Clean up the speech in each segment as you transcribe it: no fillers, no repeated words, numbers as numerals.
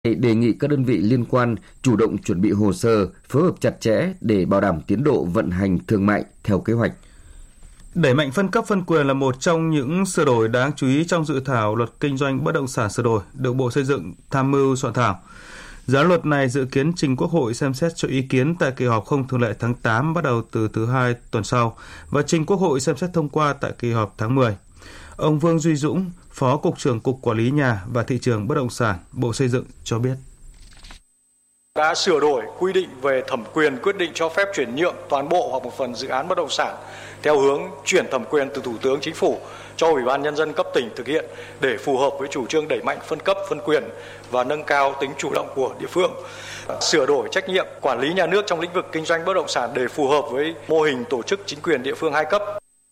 Đề nghị các đơn vị liên quan chủ động chuẩn bị hồ sơ, phối hợp chặt chẽ để bảo đảm tiến độ vận hành thương mại theo kế hoạch. Đẩy mạnh phân cấp phân quyền là một trong những sửa đổi đáng chú ý trong dự thảo luật kinh doanh bất động sản sửa đổi được Bộ Xây dựng tham mưu soạn thảo. Dự án luật này dự kiến trình Quốc hội xem xét cho ý kiến tại kỳ họp không thường lệ tháng 8 bắt đầu từ thứ Hai tuần sau và trình Quốc hội xem xét thông qua tại kỳ họp tháng 10. Ông Vương Duy Dũng, Phó Cục trưởng Cục Quản lý Nhà và Thị trường Bất động sản, Bộ Xây dựng cho biết. Đã sửa đổi quy định về thẩm quyền quyết định cho phép chuyển nhượng toàn bộ hoặc một phần dự án bất động sản theo hướng chuyển thẩm quyền từ Thủ tướng Chính phủ cho Ủy ban Nhân dân cấp tỉnh thực hiện để phù hợp với chủ trương đẩy mạnh phân cấp phân quyền và nâng cao tính chủ động của địa phương. Sửa đổi trách nhiệm quản lý nhà nước trong lĩnh vực kinh doanh bất động sản để phù hợp với mô hình tổ chức chính quyền địa phương hai cấp.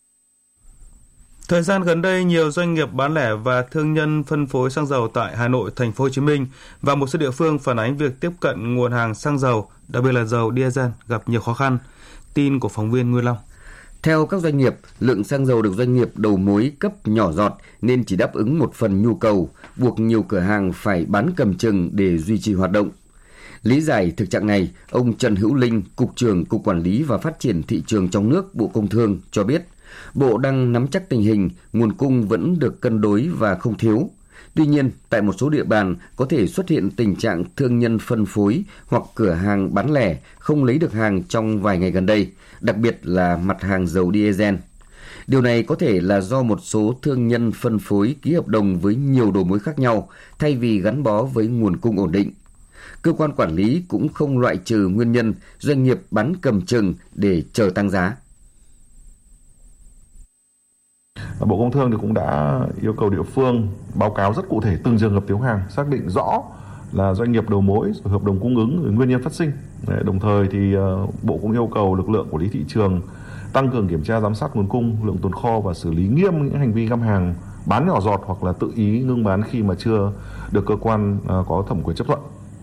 Thời gian gần đây, nhiều doanh nghiệp bán lẻ và thương nhân phân phối xăng dầu tại Hà Nội, Thành phố Hồ Chí Minh và một số địa phương phản ánh việc tiếp cận nguồn hàng xăng dầu, đặc biệt là dầu diesel gặp nhiều khó khăn. Tin của phóng viên Nguyên Long. Theo các doanh nghiệp, lượng xăng dầu được doanh nghiệp đầu mối cấp nhỏ giọt nên chỉ đáp ứng một phần nhu cầu, buộc nhiều cửa hàng phải bán cầm chừng để duy trì hoạt động. Lý giải thực trạng này, ông Trần Hữu Linh, Cục trưởng Cục Quản lý và Phát triển Thị trường trong nước, Bộ Công Thương cho biết, Bộ đang nắm chắc tình hình, nguồn cung vẫn được cân đối và không thiếu. Tuy nhiên, tại một số địa bàn có thể xuất hiện tình trạng thương nhân phân phối hoặc cửa hàng bán lẻ không lấy được hàng trong vài ngày gần đây, đặc biệt là mặt hàng dầu diesel. Điều này có thể là do một số thương nhân phân phối ký hợp đồng với nhiều đầu mối khác nhau thay vì gắn bó với nguồn cung ổn định. Cơ quan quản lý cũng không loại trừ nguyên nhân doanh nghiệp bán cầm chừng để chờ tăng giá. Bộ Công Thương thì cũng đã yêu cầu địa phương báo cáo rất cụ thể từng trường hợp thiếu hàng, xác định rõ là doanh nghiệp đầu mối, hợp đồng cung ứng, nguyên nhân phát sinh. Đồng thời thì Bộ cũng yêu cầu lực lượng quản lý thị trường tăng cường kiểm tra giám sát nguồn cung, lượng tồn kho và xử lý nghiêm những hành vi găm hàng bán nhỏ giọt hoặc là tự ý ngưng bán khi mà chưa được cơ quan có thẩm quyền chấp thuận.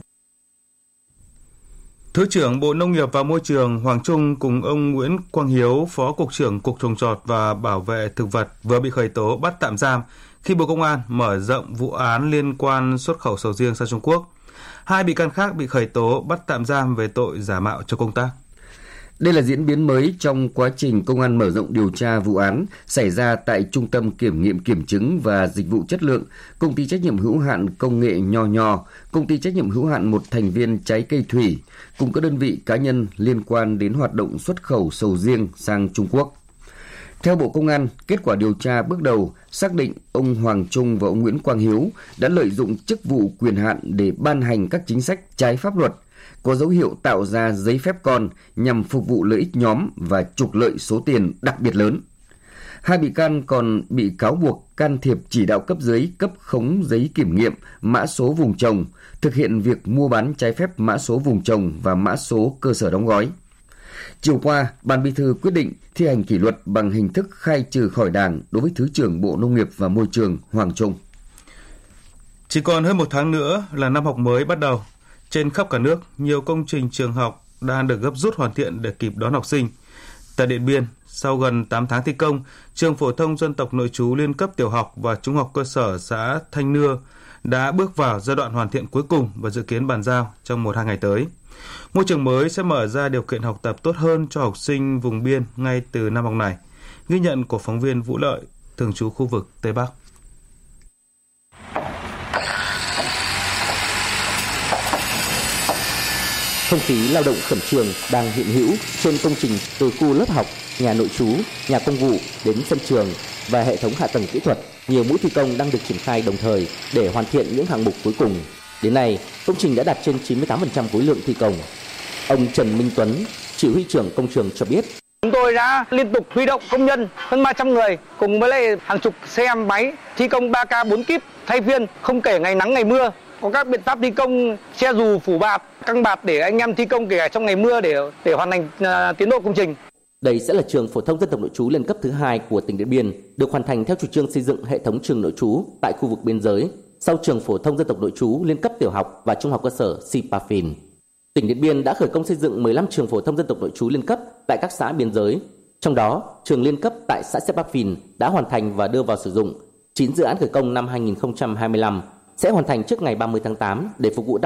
Thứ trưởng Bộ Nông nghiệp và Môi trường Hoàng Trung cùng ông Nguyễn Quang Hiếu, Phó Cục trưởng Cục Trồng trọt và Bảo vệ Thực vật vừa bị khởi tố bắt tạm giam khi Bộ Công an mở rộng vụ án liên quan xuất khẩu sầu riêng sang Trung Quốc. Hai bị can khác bị khởi tố bắt tạm giam về tội giả mạo cho công tác. Đây là diễn biến mới trong quá trình công an mở rộng điều tra vụ án xảy ra tại Trung tâm Kiểm nghiệm Kiểm chứng và Dịch vụ Chất lượng, Công ty trách nhiệm hữu hạn Công nghệ Nho, Công ty trách nhiệm hữu hạn một thành viên Trái cây Thủy, cùng các đơn vị cá nhân liên quan đến hoạt động xuất khẩu sầu riêng sang Trung Quốc. Theo Bộ Công an, kết quả điều tra bước đầu xác định ông Hoàng Trung và ông Nguyễn Quang Hiếu đã lợi dụng chức vụ quyền hạn để ban hành các chính sách trái pháp luật, có dấu hiệu tạo ra giấy phép con nhằm phục vụ lợi ích nhóm và trục lợi số tiền đặc biệt lớn. Hai bị can còn bị cáo buộc can thiệp chỉ đạo cấp dưới cấp khống giấy kiểm nghiệm, mã số vùng trồng, thực hiện việc mua bán trái phép mã số vùng trồng và mã số cơ sở đóng gói. Chiều qua, Ban Bí thư quyết định thi hành kỷ luật bằng hình thức khai trừ khỏi Đảng đối với Thứ trưởng Bộ Nông nghiệp và Môi trường Hoàng Trung. Chỉ còn hơn một tháng nữa là năm học mới bắt đầu. Trên khắp cả nước, nhiều công trình trường học đang được gấp rút hoàn thiện để kịp đón học sinh. Tại Điện Biên, sau gần 8 tháng thi công, Trường Phổ thông Dân tộc Nội trú liên cấp tiểu học và trung học cơ sở xã Thanh Nưa đã bước vào giai đoạn hoàn thiện cuối cùng và dự kiến bàn giao trong 1-2 ngày tới. Ngôi trường mới sẽ mở ra điều kiện học tập tốt hơn cho học sinh vùng biên ngay từ năm học này. Ghi nhận của phóng viên Vũ Lợi, thường trú khu vực Tây Bắc. Không khí lao động khẩn trương đang hiện hữu trên công trình từ khu lớp học, nhà nội trú, nhà công vụ đến sân trường và hệ thống hạ tầng kỹ thuật. Nhiều mũi thi công đang được triển khai đồng thời để hoàn thiện những hạng mục cuối cùng. Đến nay, công trình đã đạt trên 98% khối lượng thi công. Ông Trần Minh Tuấn, chỉ huy trưởng công trường cho biết. Chúng tôi đã liên tục huy động công nhân hơn 300 người cùng với lại hàng chục xe máy thi công 3K 4 kíp thay phiên, không kể ngày nắng ngày mưa. Có các biện pháp thi công che dù, phủ bạt, căng bạt để anh em thi công kể cả trong ngày mưa để hoàn thành tiến độ công trình. Đây sẽ là trường phổ thông dân tộc nội trú lên cấp thứ 2 của tỉnh Điện Biên, được hoàn thành theo chủ trương xây dựng hệ thống trường nội trú tại khu vực biên giới, sau trường phổ thông dân tộc nội trú lên cấp tiểu học và trung học cơ sở Sipafin. Tỉnh Điện Biên đã khởi công xây dựng 15 trường phổ thông dân tộc nội trú liên cấp tại các xã biên giới. Trong đó, trường liên cấp tại xã Sipafin đã hoàn thành và đưa vào sử dụng. 9 dự án khởi công năm 2025, sẽ hoàn thành trước ngày 30 tháng 8 để phục vụ